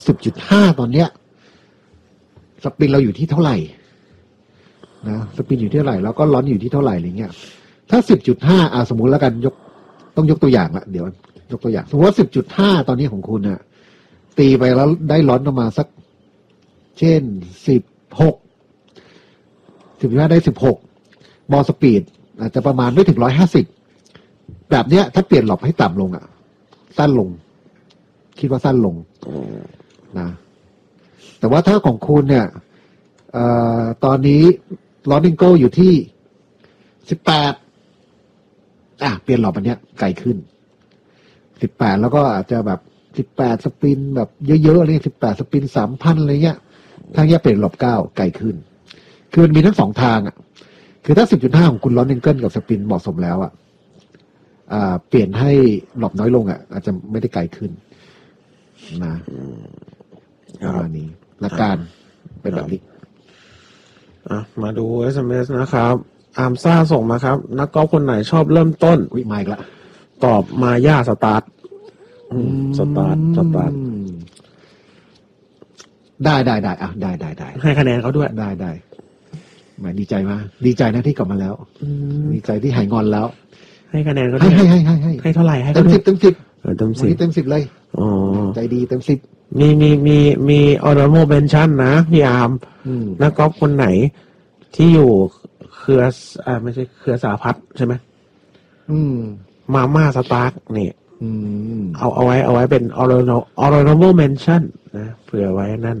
10.5 ตอนเนี้ยสปินเราอยู่ที่เท่าไหร่นะสปินอยู่ที่เท่าไหร่แล้วก็ร้อนอยู่ที่เท่าไหร่อะไรเงี้ยถ้า 10.5 สมมุติแล้วกันต้องยกตัวอย่างละเดี๋ยวยกตัวอย่างสมมติว่า 10.5 ตอนนี้ของคุณน่ะตีไปแล้วได้ร้อนประมาณสักเช่น16 ได้16บอลสปีดอาจจะประมาณไม่ถึง150แบบเนี้ยถ้าเปลี่ยนหลบให้ต่ำลงสั้นลงคิดว่าสั้นลงนะแต่ว่าถ้าของคุณเนี่ยตอนนี้ลอสติงโก้อยู่ที่18เปลี่ยนหลบอันเนี้ยไกลขึ้น18แล้วก็อาจจะแบบ18สปินแบบเยอะๆเลย18สปิน 3,000 อะไรเงี้ยทางเนี้ยเปลี่ยนหลบ9ไกลขึ้นคือมันมีทั้งสองทางคือถ้า 10.5 ของคุณลอสติงเกิลกับสปินเหมาะสมแล้วเปลี่ยนให้หลบน้อยลงอาจจะไม่ได้ไกลขึ้นนะประมาณนี้หลักการเป็นแบบนี้มาดู SMS นะครับอาร์มซ่าส่งมาครับนักกอล์ฟคนไหนชอบเริ่มต้นมาอีกละตอบมาย่าสตาร์ทสตาร์ทได้ได้ให้คะแนนเขาด้วยได้หมายดีใจมากดีใจนะที่กลับมาแล้วดีใจที่หายงอนแล้วให้คะแนนเขาด้วยให้เท่าไหร่ให้เต็ม10เต็ม10เลยใจดีเต็ม10 มีhonorable mention นะพี่อาร์มนักกอล์ฟคนไหนที่อยู่เครือไม่ใช่เครือสาพัฒน์ใช่ไหมมาม่าสตาร์กนี่เอาไว้เป็น honorable mention นะเผื่อไว้นั่น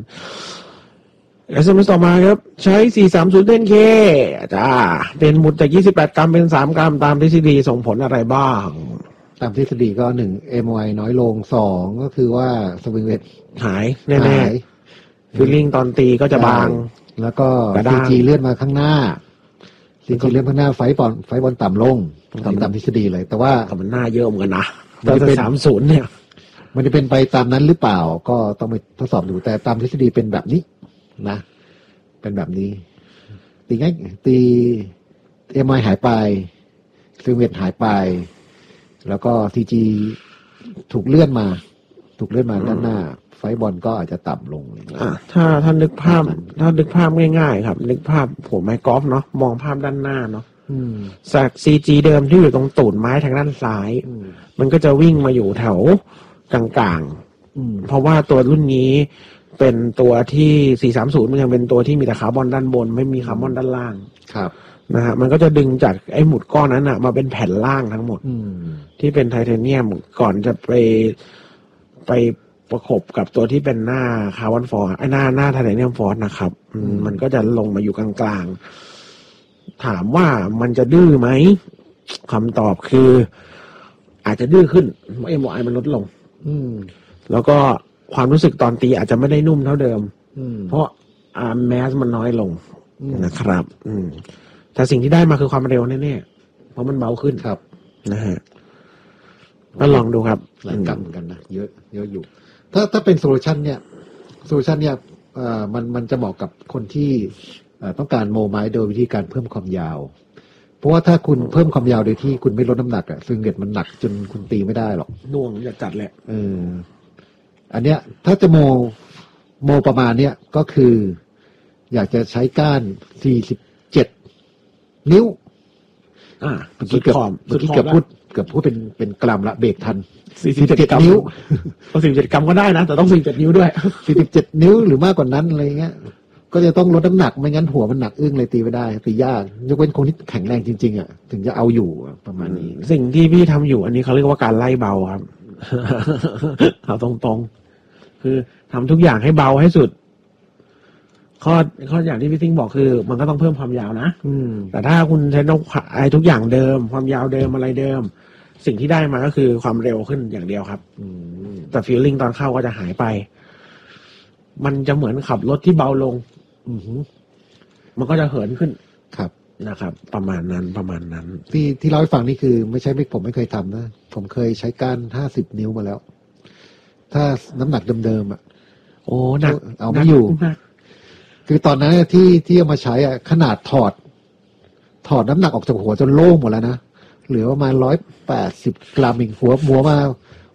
SMS ต่อมาครับใช้ 43010K จ้าเป็นหมุดจาก28 กรัมเป็น3 กรัมตามทฤษฎีส่งผลอะไรบ้างตามทฤษฎีก็1 MOI น้อยลง2ก็คือว่าสวิงเวทหายแน่ๆฟีลลิ่งตอนตีก็จะบางแล้วก็ CG เลื่อนมาข้างหน้า CG เลื่อนข้างหน้าไฟบอลต่ำลงตามทฤษฎีเลยแต่ว่ามันหน้าเยอะเหมือนกันนะมันจะเป็น30เนี่ยมันจะเป็นไปตามนั้นหรือเปล่าก็ต้องไปทดสอบดูแต่ตามทฤษฎีเป็นแบบนี้นะเป็นแบบนี้ตีง่ายตีMOIหายไปสวิงเวทหายไปแล้วก็ CG ถูกเลื่อนมาด้านหน้าไฟบอลก็อาจจะต่ำลงถ้านึกภาพง่ายๆครับนึกภาพผมไม้กอล์ฟเนาะมองภาพด้านหน้าเนาะจาก CG เดิมที่อยู่ตรงตูดไม้ทางด้านซ้ายมันก็จะวิ่งมาอยู่แถวกลางๆเพราะว่าตัวรุ่นนี้เป็นตัวที่430มันยังเป็นตัวที่มีแต่คาร์บอนด้านบนไม่มีคาร์บอนด้านล่างครับนะฮะมันก็จะดึงจากไอ้หมุดก้อนนั้นมาเป็นแผ่นล่างทั้งหมดที่เป็นไทเทเนียมก่อนจะไปประกบกับตัวที่เป็นหน้าคาร์บอนฟอร์หน้าไทเทเนียมฟอร์นะครับมันก็จะลงมาอยู่กลางๆถามว่ามันจะดื้อไหมคำตอบคืออาจจะดื้อขึ้นเพราะ MOI มันลดลงแล้วก็ความรู้สึกตอนตีอาจจะไม่ได้นุ่มเท่าเดิมเพราะแมสมันน้อยลงนะครับแต่สิ่งที่ได้มาคือความเร็วแน่ๆเพราะมันเบาขึ้นครับนะฮะก็ลองดูครับหลายกรัมเหมือนกันนะเยอะอยู่ถ้าเป็นโซลูชันเนี่ยมันจะเหมาะกับคนที่ต้องการโมไม้โดยวิธีการเพิ่มความยาวเพราะว่าถ้าคุณเพิ่มความยาวโดยที่คุณไม่ลดน้ำหนักสวิงเวทมันหนักจนคุณตีไม่ได้หรอกน่วงจะจัดแหละอันเนี้ยถ้าจะโมประมาณเนี้ยก็คืออยากจะใช้ก้าน47 นิ้วเมื่อกี้เกือบพูดเป็นกรัมละเบรกทัน 47 นิ้ว47 กรัมก็ได้นะแต่ต้อง47 นิ้วด้วย 47 นิ้วหรือมากกว่านั้นอะไรเงี้ยก็จะต้องลดน้ำหนักไม่งั้นหัวมันหนักอึ้งเลยตีไม่ได้ตียากยกเว้นคนที่แข็งแรงจริงๆถึงจะเอาอยู่ประมาณนี้สิ่งที่พี่ทำอยู่อันนี้เขาเรียกว่าการไล่เบาครับเอาตรงๆคือทำทุกอย่างให้เบาให้สุดข้ออย่างที่พี่ซิงบอกคือมันก็ต้องเพิ่มความยาวนะแต่ถ้าคุณใช้ทุกอย่างเดิมความยาวเดิมอะไรเดิมสิ่งที่ได้มาก็คือความเร็วขึ้นอย่างเดียวครับแต่ฟีลลิ่งตอนเข้าก็จะหายไปมันจะเหมือนขับรถที่เบาลงมันก็จะเหินขึ้นครับนะครับประมาณนั้นที่เล่าให้ฟังนี่คือไม่ใช่ผมไม่เคยทำนะผมเคยใช้ก้าน50 นิ้วมาแล้วถ้าน้ำหนักเดิมๆโอ้หนักเอาไม่อยู่คือตอนนั้นที่เอามาใช้ขนาดถอดน้ำหนักออกจากหัวจนโล่งหมดแล้วนะเหลือประมาณ180 กรัมเองหั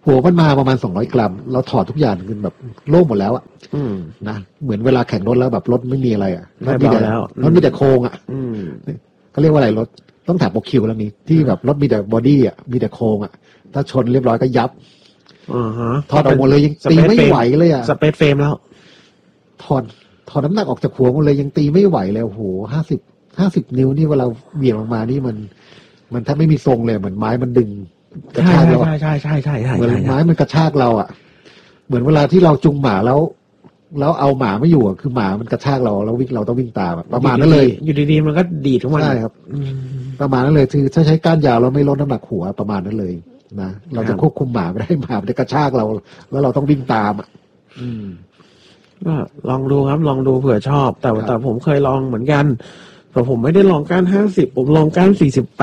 หัวมันมาประมาณ200 กรัมเราถอดทุกอย่างคือแบบโล่งหมดแล้วอ่ะนะเหมือนเวลาแข่งรถแล้วแบบรถไม่มีอะไรอ่ะรถมีแต่โครงอ่ะเขาเรียกว่าอะไรรถต้องถามโปรคิวแล้วนี้ที่แบบรถมีแต่บอดี้อ่ะมีแต่โครงอ่ะถ้าชนเรียบร้อยก็ยับถอดออกหมดเลยยังตีไม่ไหวเลยอ่ะสเปซเฟรมแล้วถอดน้ำหนักออกจากหัวหมดเลยยังตีไม่ไหวเลยโอ้โห50 นิ้วนี่เวลาเหวี่ยงลงมานี่มันแทบไม่มีทรงเลยเหมือนไม้มันดึงกระชากเราใช่เหมือนไม้มันกระชากเราอ่ะเหมือนเวลาที่เราจุงหมาแล้วเอาหมาไม่อยู่คือหมามันกระชากเราแล้ววิ่งเราต้องวิ่งตามประมาณนั้นเลยอยู่ดีๆมันก็ดีดทุกวันใช่ครับประมาณนั้นเลยคือถ้าใช้ก้านยาวเราไม่ลดน้ำหนักหัวประมาณนั้นเลยนะเราจะควบคุมหมาไม่ได้หมามันจะกระชากเราแล้วเราต้องวิ่งตามอ่ะก็ลองดูครับลองดูเผื่อชอบแต่ผมเคยลองเหมือนกันแต่ผมไม่ได้ลองก้าน50ผมลองก้าน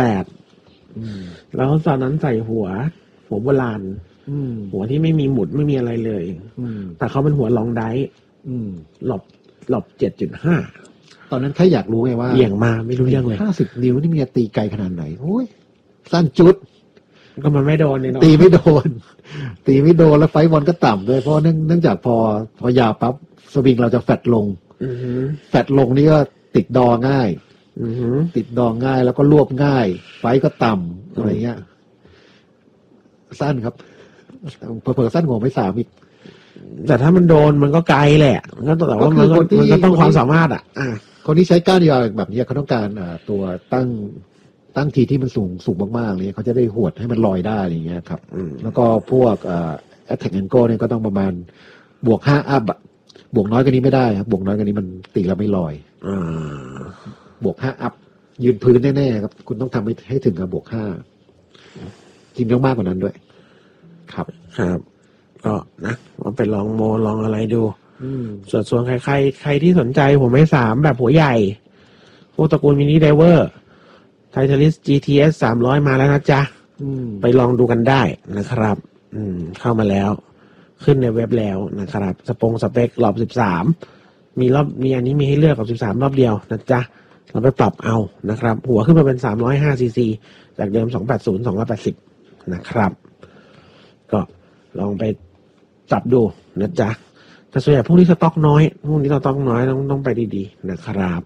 48แล้วตอนนั้นใส่หัวโบราณหัวที่ไม่มีหมุดไม่มีอะไรเลยแต่เขาเป็นหัวลองไดหลบ7.5 ตอนนั้นแค่อยากรู้ไงว่าเบี่ยงมาไม่รู้เรื่องเลย 50 นิ้วนี่มีตีไกลขนาดไหนโอ้ยสั้นจุดก็มันไม่โดนเนี่ยเนาะตีไม่โดนแล้วไฟบอลก็ต่ำด้วยเพราะเนื่องจากพอยาวปั๊บสวิงเราจะแฟตลงแฟตลงนี่ก็ติดดอง่ายติดดอง่ายแล้วก็รวบง่ายไฟก็ต่ำอะไรเงี้ยสั้นครับเผลอๆสั้นกว่าไม่3อีกแต่ถ้ามันโดนมันก็ไกลแหละก็แต่ว่ามันก็ต้องความสามารถคนที่ใช้ก้านยาวแบบนี้เขาต้องการตัวตั้งทีที่มันสูงมากๆเลยเขาจะได้หวดให้มันลอยได้อย่างเงี้ยครับแล้วก็พวกattack angle เนี่ยก็ต้องประมาณบวก5อัพบวกน้อยกว่านี้ไม่ได้ครับบวกน้อยกว่านี้มันตีแล้วไม่ลอยบวก5อัพยืนพื้นแน่ๆครับคุณต้องทำให้ถึงกับบวก5จริงต้องมากกว่านั้นด้วยครับก็นะมาไปลองลองอะไรดูส่วนใครที่สนใจผมไม่3แบบหัวใหญ่พวกตระกูลมินิไดเวอร์ไทเทลิส GTS 300มาแล้วนะจ๊ะไปลองดูกันได้นะครับเข้ามาแล้วขึ้นในเว็บแล้วนะครับสเปครอบ13มีอันนี้มีให้เลือกกับ13รอบเดียวนะจ๊ะเราไปปรับเอานะครับหัวขึ้นมาเป็น305 cc จากเดิม280 280นะครับก็ลองไปจับดูนะจ๊ะแต่ส่วนใหญ่พวกนี้สต็อกน้อยต้องไปดีๆนะครับ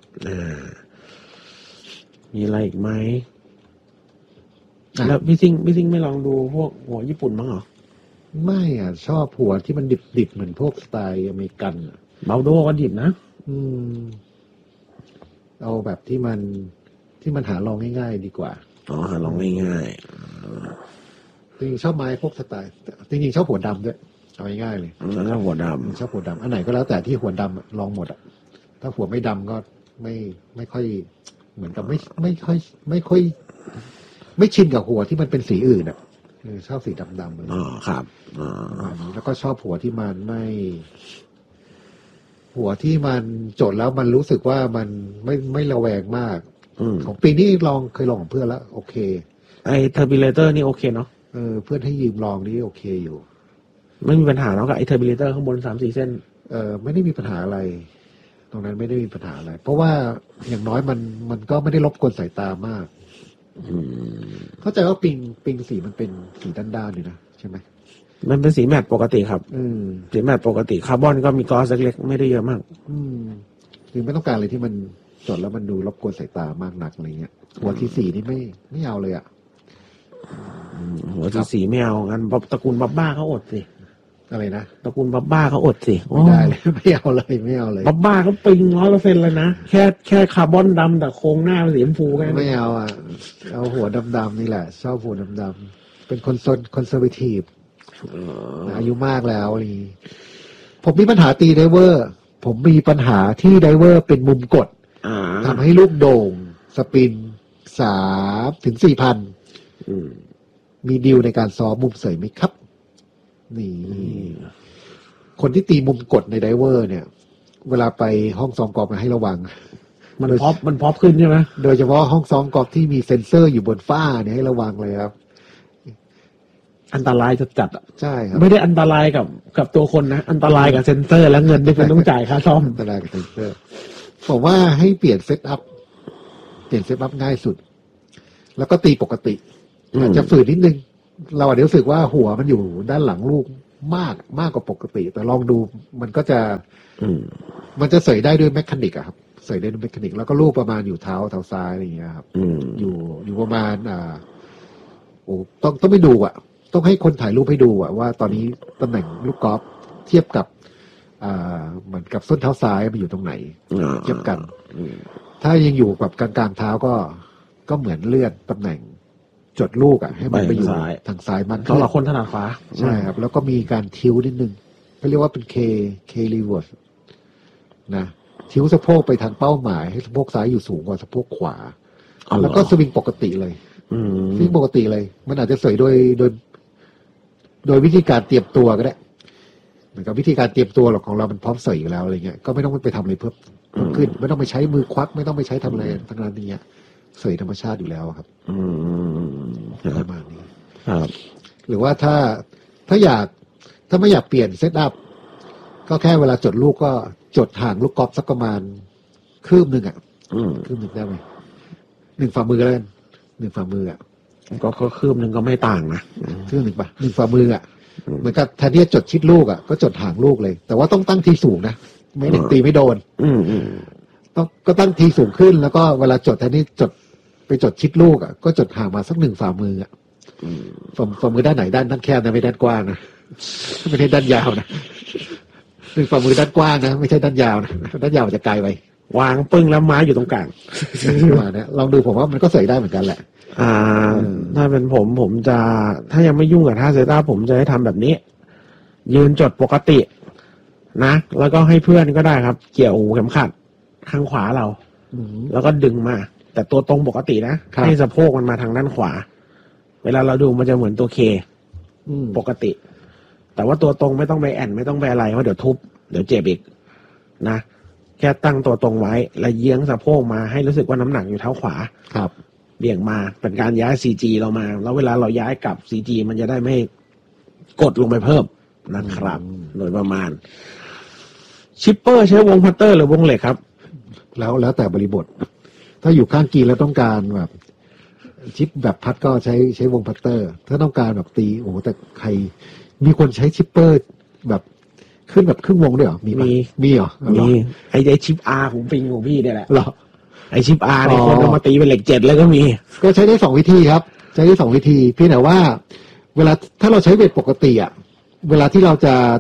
มีอะไรอีกไหมแล้วพี่ซิงไม่ลองดูพวกหัวญี่ปุ่นบ้างเหรอไม่ชอบหัวที่มันดิบเหมือนพวกสไตล์อเมริกันเบาโดก็ดิบนะเอาแบบที่มันหาลองง่ายๆดีกว่าหาลองง่ายจริงชอบไม้พวกสไตล์จริงชอบหัวดำด้วยเอาง่ายๆเลยชอบหัวดำอันไหนก็แล้วแต่ที่หัวดำลองหมดถ้าหัวไม่ดำก็ไม่ค่อยเหมือนกับไม่ค่อยไม่ชินกับหัวที่มันเป็นสีอื่นชอบสีดำเลยครับแล้วก็ชอบหัวที่มันโจทย์แล้วมันรู้สึกว่ามันไม่ระแวงมากของปีนี้เคยลองของเพื่อนแล้วโอเคไอเทอร์บิเลเตอร์นี่โอเคเนาะเพื่อนให้ยืมลองนี่โอเคอยู่ไม่มีปัญหาแล้วกับไอเทอร์บิเลเตอร์ข้างบน 3-4 เส้นไม่ได้มีปัญหาอะไรตรงนั้นไม่ได้มีปัญหาอะไรเพราะว่าอย่างน้อยมันก็ไม่ได้รบกวนสายตามากเข้าใจว่าปิงสีมันเป็นสีด้านๆอยู่นะใช่ไหมมันเป็นสีแมตต์ปกติครับสีแมตต์ปกติคาร์บอนก็มีกลอสเล็กๆไม่ได้เยอะมากคือไม่ต้องการอะไรที่มันจดแล้วมันดูรบกวนสายตามากนักอะไรเงี้ยหัวที่สีนี่ไม่เอาเลยหัวที่สีไม่เอางั้นตระกูลบับบ้าเขาอดสิอะไรนะตระกูลบับบ้าเขาอดสิไม่ได้เลยไม่เอาเลยบับบ้าเขาปิง 100% เลยนะแค่คาร์บอนดำแต่โครงหน้าเป็นสีชมพูแค่ไม่เอาเอาหัวดำๆนี่แหละชอบหัวดำๆเป็นคอนเซอร์เวทีฟอายุมากแล้วนี่ผมมีปัญหาตีไดเวอร์ผมมีปัญหาที่ไดเวอร์เป็นมุมกดทำให้ลูกโด่งสปิน3 ถึง 4,000มีดีลในการซ้อมมุมเสยไหมครับนี่คนที่ตีมุมกดในไดเวอร์เนี่ยเวลาไปห้องซ้อมกอล์ฟให้ระวังมันพอปขึ้นใช่ไหมโดยเฉพาะห้องซ้อมกอล์ฟที่มีเซ็นเซอร์อยู่บนฝ้าเนี่ยให้ระวังเลยครับอันตรายจัดใช่ครับไม่ได้อันตรายกับตัวคนนะอันตรายกับเซ็นเซอร์และเงินที่คุณต้องจ่ายค่าซ่อมอันตรายกับเซ็นเซอร์ผมว่าให้เปลี่ยนเซตอัพง่ายสุดแล้วก็ตีปกติอาจจะฝืนนิดนึงเราอาจจะรู้สึกว่าหัวมันอยู่ด้านหลังลูกมากกว่าปกติ แต่ลองดูมันก็จะมันจะเสยได้ด้วยแมคานิกอะครับเสยได้ด้วยแมคานิกแล้วก็ลูกประมาณอยู่เท้าซ้ายอะไรอย่างเงี้ยครับอยู่ประมาณโอ้ต้องไปดูอะต้องให้คนถ่ายรูปให้ดูอะว่าตอนนี้ตำแหน่งลูกกอล์ฟเทียบกับเหมือนกับส้นเท้าซ้ายมันอยู่ตรงไหนเทียบกันถ้ายังอยู่แบบกลางๆเท้าก็เหมือนเลื่อนตำแหน่งจดลูกอ่ะให้มันไปอยู่ทางซ้ายมันสำหรับคนถนัดขวาใช่ครับแล้วก็มีการทิ้วนิดนึงเขาเรียกว่าเป็นเครีเวิร์สนะทิ้วสะโพกไปทางเป้าหมายให้สะโพกซ้ายอยู่สูงกว่าสะโพกขวาแล้วก็สวิงปกติเลยสวิงปกติเลยมันอาจจะเสยโดยวิธีการเตรียมตัวก็ได้เหมือนกับวิธีการเตรียมตัวของเรามันพร้อมเสยอยู่แล้วอะไรเงี้ยก็ไม่ต้องไปทำอะไรเพิ่มขึ้นไม่ต้องไปใช้มือควักไม่ต้องไปใช้ทำอะไรทั้งนั้นนี้เสยธรรมชาติอยู่แล้วครับประมาณนี้ครับหรือว่าถ้าไม่อยากเปลี่ยนเซตอัพก็แค่เวลาจดลูกก็จดห่างลูกกอล์ฟสักประมาณคืบหนึ่งอ่ะคืบหนึ่งได้ไหม1 ฝ่ามือแล้วกัน1 ฝ่ามืออ่ะก็คืบหนึ่งก็ไม่ต่างนะคืบหนึ่งป่ะ1 ฝ่ามืออ่ะเหมือนกับแทนที่จะจดชิดลูกอ่ะก็จดห่างลูกเลยแต่ว่าต้องตั้งทีสูงนะไม่ได้ตีไม่โดนก็ตั้งทีสูงขึ้นแล้วก็เวลาจดแทนที่ไปจดชิดลูกอ่ะก็จดห่างมาสัก1 ฝ่ามืออ่ะฝ่ามือด้านไหนด้านแคบนะไม่ด้านกว้างนะไม่ใช่ด้านยาวนะ1 ฝ่ามือด้านกว้างนะไม่ใช่ด้านยาวนะด้านยาวจะไกลไปวางปึ้งแล้วไม้อยู่ตรงกลางมาเนี่ยลองดูผมว่ามันก็ใส่ได้เหมือนกันแหละถ้าเป็นผมจะถ้ายังไม่ยุ่งกับท่าเซต้าผมจะให้ทำแบบนี้ยืนจดปกตินะแล้วก็ให้เพื่อนก็ได้ครับเกี่ยวเข็มขัดข้างขวาเราแล้วก็ดึงมาแต่ตัวตรงปกตินะให้สะโพกมันมาทางด้านขวาเวลาเราดูมันจะเหมือนตัวเคปกติแต่ว่าตัวตรงไม่ต้องไปแอนไม่ต้องไปอะไรเพราะเดี๋ยวทุบเดี๋ยวเจ็บอีกนะแค่ตั้งตัวตรงไว้แล้วเยื้องสะโพกมาให้รู้สึกว่าน้ำหนักอยู่เท้าขวาครับเบี่ยงมาเป็นการย้าย CG เรามาแล้วเวลาเราย้ายกลับ CG มันจะได้ไม่กดลงไปเพิ่มนะครับโดยประมาณชิปเปอร์ใช้วงพัตเตอร์หรือวงเหล็กครับแล้วแต่บริบทถ้าอยู่ข้างกีแล้วต้องการแบบชิปแบบพัดก็ใช้วงพัตเตอร์ถ้าต้องการแบบตีโอ้แต่ใครมีคนใช้ชิปเปอร์แบบขึ้นแบบครึ่งวงด้วยเหรอมีเหรอมีไอ้ชิป R ของปิงของพี่เนี่ยแหละหรอไอ้ชิป R เนี่ยคนเอามาตีเป็นเหล็ก7แล้วก็มีก็ใช้ได้2 วิธีครับใช้ได้2 วิธีเพียงแต่ว่าเวลาถ้าเราใช้เวทปกติอ่ะเวลาที่เรา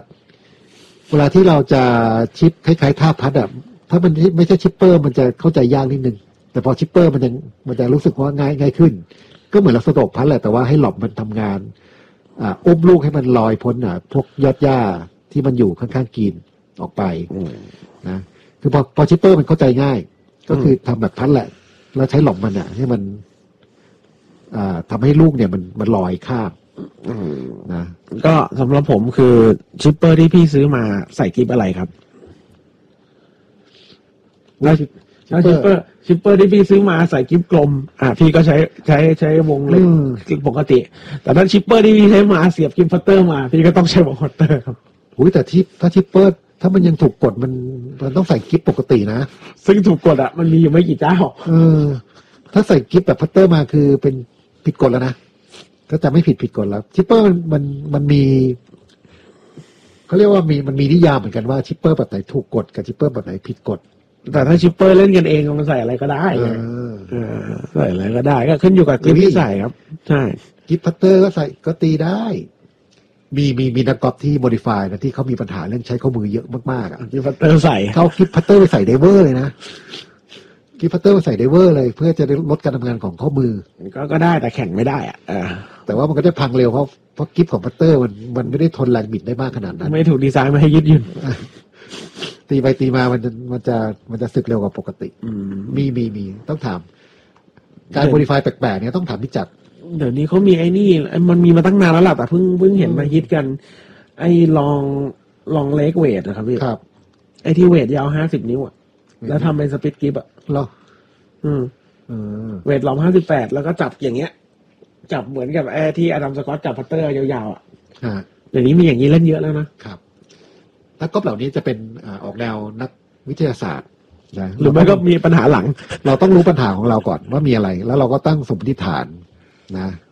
จะชิปคล้ายๆท่าพัดอ่ะถ้ามันไม่ใช่ชิปเปอร์มันจะเข้าใจยากนิดนึงแต่พอชิปเปอร์มันจะรู้สึกว่าง่ายขึ้นก็เหมือนเราสโตรกพัดแหละแต่ว่าให้หลบมันทำงานอุ้มลูกให้มันลอยพ้นพวกยอดหญ้าที่มันอยู่ข้างๆกินออกไปนะคือพอชิปเปอร์มันเข้าใจง่ายก็คือทำแบบพัดแหละแล้วใช้หลบมันให้มันทำให้ลูกเนี่ยมันลอยข้ามนะก็สำหรับผมคือชิปเปอร์ที่พี่ซื้อมาใส่กิฟอะไรครับแล้วชิปเปอร์ที่พี่ซื้อมาใส่กิฟกลมพี่ก็ใช้วงเล็กปกติแต่ถ้าชิปเปอร์ที่พี่ใช้มาเสียบกิฟพัตเตอร์มาพี่ก็ต้องใช้วงพัตเตอร์ครับแต่ถ้าชิปเปอร์ถ้ามันยังถูกกดมันต้องใส่กิฟปกตินะซึ่งถูกกดมันมีอยู่ไม่กี่เจ้าถ้าใส่กิฟแบบพัตเตอร์มาคือเป็นผิดกฎแล้วนะถ้าจะไม่ผิดกฎแล้วชิปเปอร์มันมีเขาเรียกว่ามันมีนิยามเหมือนกันว่าชิปเปอร์แบบไหนถูกกฎกับชิปเปอร์แบบไหนผิดกฎแต่ถ้าชิปเปอร์เล่นกันเองมันใส่อะไรก็ได้ใส่อะไรก็ได้ก็ขึ้นอยู่กับกิฟที่ใส่ครับใช่กิฟพัตเตอร์ก็ใส่ก็ตีได้มีนักกอล์ฟที่โมดิฟายนะที่เขามีปัญหาเรื่องใช้ข้อมือเยอะมากๆกิฟพัตเตอร์ใส่เขากิฟพัตเตอร์ไปใส่ไดเวอร์เลยนะกิฟพัตเตอร์ไปใส่ไดเวอร์เลยเพื่อจะได้ลดการทำงานของข้อมือก็ได้แต่แข่งไม่ได้แต่ว่ามันก็จะพังเร็วเพราะกิฟของพัตเตอร์มันไม่ได้ทนแรงบิดได้มากขนาดนั้นไม่ถูกดีไซน์มาให้ยืดหยุ่นตีไปตีมามันจะสึกเร็วกว่าปกติมีต้องถามการโมดิฟายแปลกๆเนี่ยต้องถามพี่จักรเดี๋ยวนี้เขามีไอ้นี่มันมีมาตั้งนานแล้วล่ะแต่เพิ่งเห็นมาฮิตกันไอ้ลองเลกเวทนะครับพี่ครับไอ้ที่เวทยาว50 นิ้วแล้วทำเป็นสปิทกิฟเหรอเวทลอง58แล้วก็จับอย่างเงี้ยจับเหมือนกับไอ้ที่อดัมสกอตจับพัตเตอร์ยาวๆเดี๋ยวนี้มีอย่างนี้เล่นเยอะแล้วนะครับนักกอล์ฟเหล่านี้จะเป็นออกแนวนักวิทยาศาสตร์นะหรือไม่ก็มีปัญหาหลังเราต้องรู้ปัญหาของเราก่อนว่ามีอะไรแล้วเราก็ตั้งสมมติฐานนะ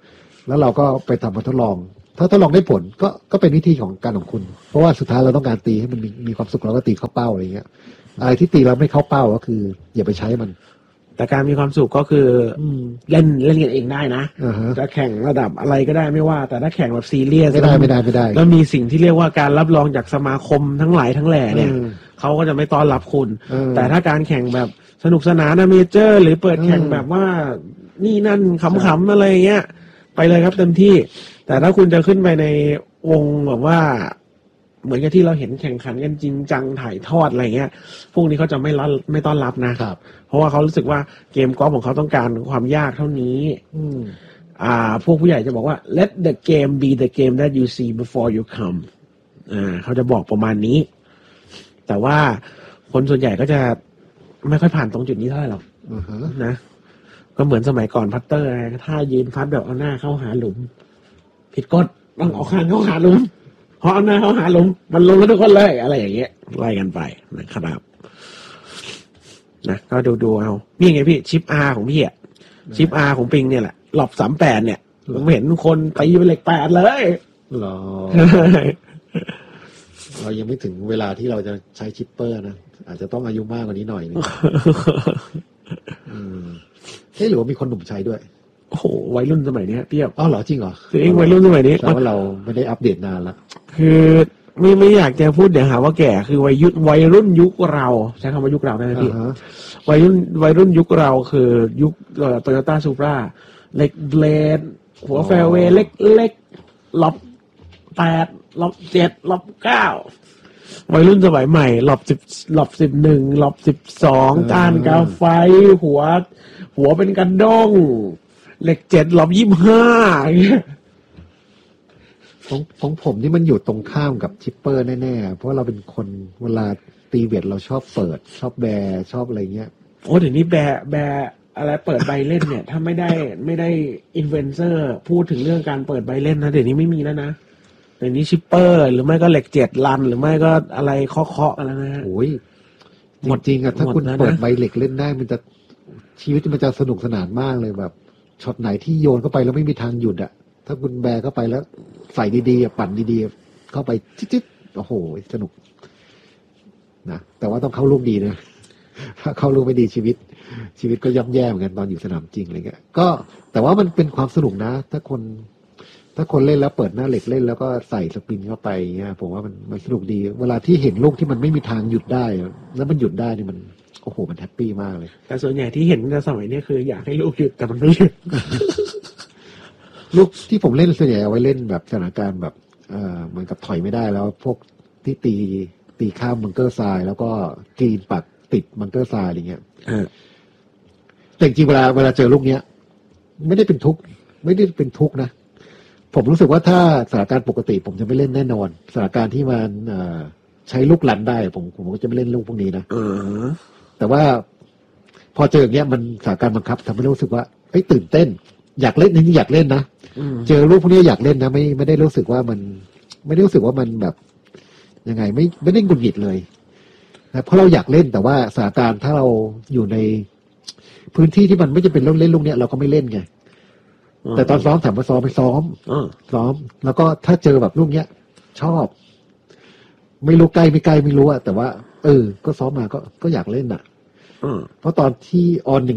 แล้วเราก็ไปทำมาทดลอง ถ้าทดลองได้ผลก็เป็นวิธีของการของคุณ เพราะว่าสุดท้ายเราต้องการตีให้มันมีความสุขเราก็ตีเข้าเป้าอะไรเงี้ยอะไรที่ตีเราไม่เข้าเป้าก็คืออย่าไปใช้มันแต่การมีความสุขก็คือเล่นกันเองได้นะจะแข่งระดับอะไรก็ได้ไม่ว่า แต่ถ้าแข่งแบบซีเรียสไม่ได้แล้วมีสิ่งที่เรียกว่าการรับรองจากสมาคมทั้งหลายทั้งแหล่เนี่ยเขาก็จะไม่ต้อนรับคุณแต่ถ้าการแข่งแบบสนุกสนานนะเมเจอร์หรือเปิดแข่งแบบว่านี่นั่นขำๆอะไรเงี้ยไปเลยครับเต็มที่แต่ถ้าคุณจะขึ้นไปในวงแบบว่าเหมือนกับที่เราเห็นแข่งขันกันจริงจังถ่ายทอดอะไรเงี้ยพวกนี้เขาจะไม่ต้อนรับนะเพราะว่าเขารู้สึกว่าเกมกอล์ฟของเขาต้องการความยากเท่านี้พวกผู้ใหญ่จะบอกว่า let the game be the game that you see before you come เขาจะบอกประมาณนี้แต่ว่าคนส่วนใหญ่ก็จะไม่ค่อยผ่านตรงจุดนี้เท่าไหร่หรอกนะก็เหมือนสมัยก่อนพัตเตอร์ถ้ายืนพัดแบบเอาหน้าเข้าหาหลุมผิดกฎต้องเอาข้างเข้าหาหลุมพอเอาหน้าเข้าหาหลุมมันลงแล้วทุกคนเลยอะไรอย่างเงี้ยไล่กันไปนะครับนะก็ดูเอานี่ไงพี่ชิป R ของพี่อ่ะชิป R ของปิงเนี่ยแหละหลบ38เนี่ยผมเห็นคนตีเป็นเหล็ก8เลยหรอ เรายังไม่ถึงเวลาที่เราจะใช้ชิปเปอร์นะอาจจะต้องอายุมากกว่านี้หน่อยนึงหรือว่ามีคนหนุ่มใช้ด้วยโอ้โหวัยรุ่นสมัยนี้เปรียบเหรอจริงเหรอจริงวัยรุ่นสมัยนี้แต่ว่าเราไม่ได้อัปเดตนานละคือไม่อยากจะพูดเดี๋ยวหาว่าแก่คือวัยรุ่นยุคเราใช้คำว่ายุคเราได้ไหมพี่วัยรุ่นยุคเราคือยุคโตโยต้าซูปราเล็กเบลดหัวแฟร์เวย์เล็กล็อบ8ล็อบ7ล็อบ9วัยรุ่นสมัยใหม่ล็อบ10ล็อบ11ล็อบ12ก้านกาไฟหัวเป็นกระด้งเหล็ก7ล็อบ25อย่างเงี้ยของผมนี่มันอยู่ตรงข้ามกับชิปเปอร์แน่ๆเพราะเราเป็นคนเวลาตีเวทเราชอบเปิดชอบแบร์ชอบอะไรเงี้ยโอ้เดี๋ยวนี้แบร์อะไรเปิดใบเล่นเนี่ยถ้าไม่ได้อินฟลูเอนเซอร์พูดถึงเรื่องการเปิดใบเล่นนะเดี๋ยวนี้ไม่มีแล้วนะเดี๋ยวนี้ชิปเปอร์หรือไม่ก็เหล็ก7ลันหรือไม่ก็อะไรเคาะกันแล้วนะโอ้ยจริงๆอะถ้าคุณเปิดใบเหล็กเล่นได้มันจะชีวิตมันจะสนุกสนานมากเลยแบบช็อตไหนที่โยนเข้าไปแล้วไม่มีทางหยุดอะถ้าคุณแบร์เข้าไปแล้วใส่ดีๆปั่นดีๆเข้าไปจิ๊ดๆโอ้โหสนุกนะแต่ว่าต้องเข้าลูกดีนะถ้าเข้าลูกไม่ดีชีวิตก็ย่ำแย่เหมือนกันตอนอยู่สนามจริงอะไรเงี้ยก็แต่ว่ามันเป็นความสนุกนะถ้าคนเล่นแล้วเปิดหน้าเหล็กเล่นแล้วก็ใส่สปินเข้าไปเงี้ยผมว่ามันสนุกดีเวลาที่เห็นลูกที่มันไม่มีทางหยุดได้แล้วมันหยุดได้นี่มันโอ้โหมันแฮปปี้มากเลยแต่ส่วนใหญ่ที่เห็นในสมัยนี้คืออยากให้ลูกหยุดแต่มันไม่หยุดลูกที่ผมเล่นส่วนใหญ่เอาไว้เล่นแบบสถานการณ์แบบเหมือนกับถอยไม่ได้แล้วพวกที่ตีข้ามบังเกอร์ทรายแล้วก็กรีนปัดติดบังเกอร์ทรายอะไรเงี้ยแต่จริงเวลาเจอลูกเนี้ยไม่ได้เป็นทุกข์นะผมรู้สึกว่าถ้าสถานการณ์ปกติผมจะไม่เล่นแน่นอนสถานการณ์ที่มันใช้ลูกลันได้ผมก็จะไม่เล่นลูกพวกนี้นะแต่ว่าพอเจออย่างเงี้ยมันสถานการณ์บังคับทำให้รู้สึกว่าตื่นเต้นอยากเล่นนี่อยากเล่นนะเจอลูกพวกนี้อยากเล่นนะไม่ได้รู้สึกว่ามันไม่ได้รู้สึกว่ามันแบบยังไงไม่ได้หงุดหงิดเลยนะเพราะเราอยากเล่นแต่ว่าสถานการณ์ถ้าเราอยู่ในพื้นที่ที่มันไม่จำเป็นต้องเล่นลูกเนี้ยเราก็ไม่เล่นไงแต่ตอนซ้อมถามว่าซ้อมไปซ้อมแล้วก็ถ้าเจอแบบลูกเนี้ยชอบไม่รู้ใกล้ไม่รู้อะแต่ว่าก็ซ้อมมาก็อยากเล่นอ่ะเพราะตอนที่ออน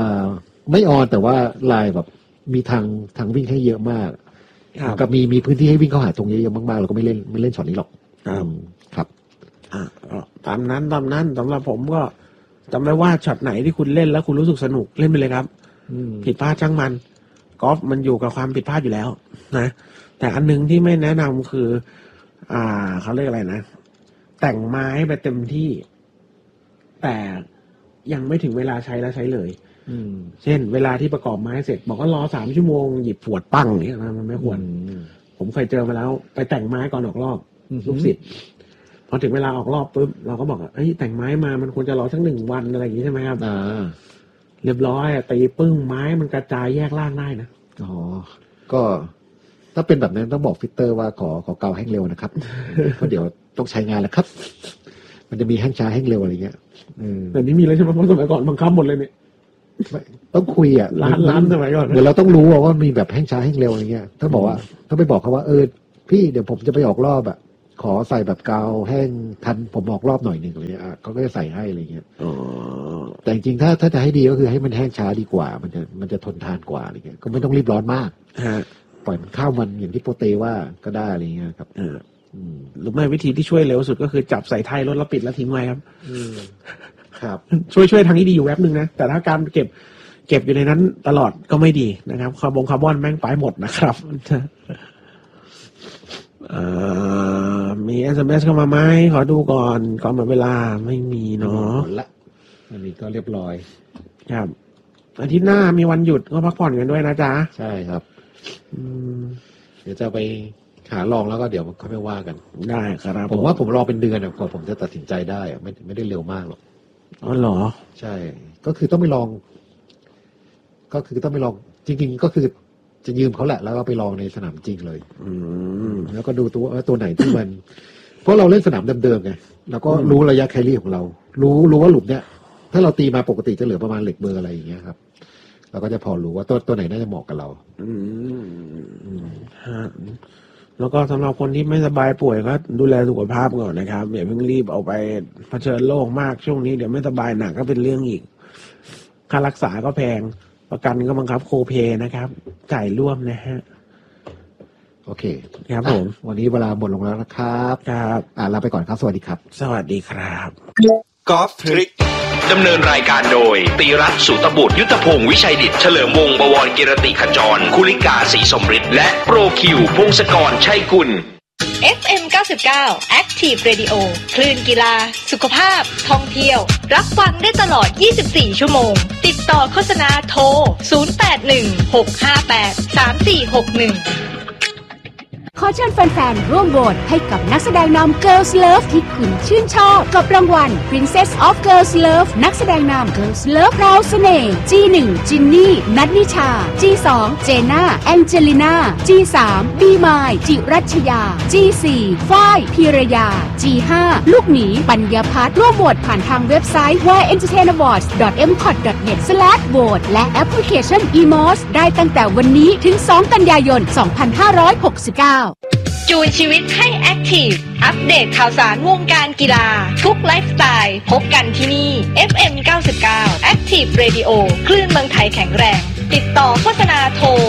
1ไม่ออนแต่ว่าลายแบบมีทางวิ่งให้เยอะมากกับมีพื้นที่ให้วิ่งเข้าหาตรงเยอะๆมากๆเราก็ไม่เล่นช็อตนี้หรอกครับตามนั้นสำหรับผมก็จำได้ว่าช็อตไหนที่คุณเล่นแล้วคุณรู้สึกสนุกเล่นไปเลยครับผิดพลาดช่างมันกอล์ฟมันอยู่กับความผิดพลาดอยู่แล้วนะแต่อันนึงที่ไม่แนะนำคือเขาเรียกอะไรนะแต่งไม้ไปเต็มที่แต่ยังไม่ถึงเวลาใช้แล้วใช้เลยเช่นเวลาที่ประกอบไม้เสร็จบอกว่า รอ3 ชั่วโมงหยิบขวดปั้งเนี่ยมันไม่ควรผมเคยเจอมาแล้วไปแต่งไม้ก่อนออกรอบลูกศิษย์พอถึงเวลาออกรอบปุ๊บเราก็บอกแต่งไม้มามันควรจะรอสัก1 วันอะไรอย่างนี้ใช่ไหมครับเรียบร้อยตีปึ้งไม้มันกระจายแยกล่างได้นะก็ถ้าเป็นแบบนั้นต้องบอกฟิตเตอร์ว่าขอเกาแห้งเร็วนะครับเพราะเดี๋ยวต้องใช้งานแล้วครับมันจะมีแห้งช้าแห้งเร็วอะไรเงี้ยแต่นี้มีเลยใช่ไหมเพราะสมัยก่อนบังคับหมดเลยเนี่ยต้องคุยอ่ะร้านสมัยก่อนเดี๋ยวเราต้องรู้ว่ามีแบบแห้งช้าแห้งเร็วอะไรเงี้ยถ้าบอกว่าถ้าไปบอกเขาว่าพี่เดี๋ยวผมจะไปออกรอบอ่ะขอใส่แบบกาวแห้งทันผมออกรอบหน่อยหนึ่งอะไรเงี้ยเขาก็จะใส่ให้อะไรเงี้ยแต่จริงๆถ้าจะให้ดีก็คือให้มันแห้งช้าดีกว่ามันจะทนทานกว่าอะไรเงี้ยก็ไม่ต้องรีบร้อนมากปล่อยมันข้าวมันอย่างที่โปเตว่าก็ได้อะไรเงี้ยครับหรือไม่วิธีที่ช่วยเร็วสุดก็คือจับใส่ท้ายรถแล้วปิดแล้วทิ้งไว้ครับครับช่วยทางนี้ดีอยู่แวบนึงนะแต่ถ้าการเก็บอยู่ในนั้นตลอดก็ไม่ดีนะครับคาร์บอนแม่งไปหมดนะครับมี SMS เข้ามาไหมขอดูก่อนหมดเวลาไม่มีเนาะละอันนี้ก็เรียบร้อยครับอาทิตย์หน้ามีวันหยุดก็พักผ่อนกันด้วยนะจ๊ะใช่ครับเดี๋ยวจะไปหาลองแล้วก็เดี๋ยวเขาไม่ว่ากันได้ครับผมว่าผมรอเป็นเดือนกว่าผมจะตัดสินใจได้ไม่ได้เร็วมากหรอกอ๋อเหรอใช่ก็คือต้องไปลองจริงๆก็คือจะยืมเขาแหละแล้วก็ไปลองในสนามจริงเลยแล้วก็ดูตัวไหนที่มันเพราะเราเล่นสนามเดิมๆไงแล้วก็รู้ระยะแครี่ของเรารู้ว่าหลุมเนี้ยถ้าเราตีมาปกติจะเหลือประมาณเหล็กเบอร์อะไรอย่างเงี้ยครับเราก็จะพอรู้ว่าตัวไหนน่าจะเหมาะกับเราแล้วก็สำหรับคนที่ไม่สบายป่วยก็ดูแลสุขภาพก่อนนะครับอย่าเพิ่งรีบเอาไปเผชิญโรคมากช่วงนี้เดี๋ยวไม่สบายหนักก็เป็นเรื่องอีกค่ารักษาก็แพงประกันก็บังคับโคเพนะครับจ่ายร่วมนะฮะโอเคครับผมวันนี้เวลาหมดลงแล้วนะครับครับลาไปก่อนครับสวัสดีครับสวัสดีครับกอล์ฟทริกดำเนินรายการโดยตีรัตน์สุตบุตรยุทธพงศ์วิชัยดิษฐ์เฉลิมวงศ์บวรกิรติขจรคุลิกาศรีสมฤทธิ์และโปรคิวพงศกรชัยกุล FM 99 Active Radio คลื่นกีฬาสุขภาพท่องเที่ยวรับฟังได้ตลอด24ชั่วโมงติดต่อโฆษณาโทร0816583461 ขอเชิญแฟนๆร่วมโหวตให้กับนักแสดงนำ Girls Love ที่คุณชื่นชอบกับรางวัล Princess of Girls Love นักแสดงนำ Girls Love พราวเสน่ห์ G1 จินนี่นัทนิชา G2 เจน่าแองเจลิน่า G3 บีมายจิรัชยา G4 ฝ้ายพีรยา G5 ลูกหมีปัญญาพัฒน์ร่วมโหวตผ่านทางเว็บไซต์ www.entertainawards.mcot.net และแอปพลิเคชัน eMOS ได้ตั้งแต่วันนี้ถึง2กันยายน 2569 จูนชีวิตให้แอคทีฟอัปเดตข่าวสารวงการกีฬาทุกไลฟ์สไตล์พบกันที่นี่ FM 99 Active Radio คลื่นเมืองไทยแข็งแรงติดต่อโฆษณาโทร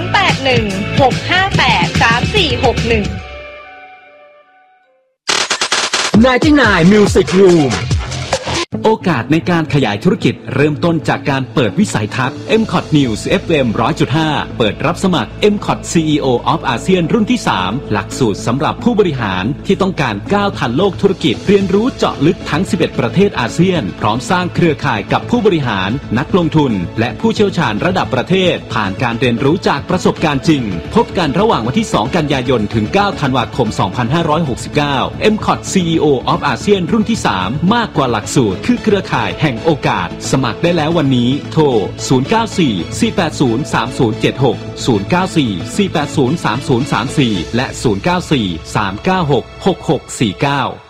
0816583461 99 Music Room โอกาสในการขยายธุรกิจเริ่มต้นจากการเปิดวิสัยทัศน์ MCOT News FM 100.5 เปิดรับสมัคร MCOT CEO of ASEAN รุ่นที่ 3 หลักสูตรสำหรับผู้บริหารที่ต้องการก้าวทันโลกธุรกิจเรียนรู้เจาะลึกทั้ง 11 ประเทศอาเซียนพร้อมสร้างเครือข่ายกับผู้บริหารนักลงทุนและผู้เชี่ยวชาญระดับประเทศผ่านการเรียนรู้จากประสบการณ์จริงพบกันระหว่างวันที่ 2 กันยายนถึง 9 ธันวาคม 2569 MCOT CEO of ASEAN รุ่นที่ 3 มากกว่าหลักสูตรคือเครือข่ายแห่งโอกาสสมัครได้แล้ววันนี้โทร 094-480-3076 094-480-3034 และ 094-396-6649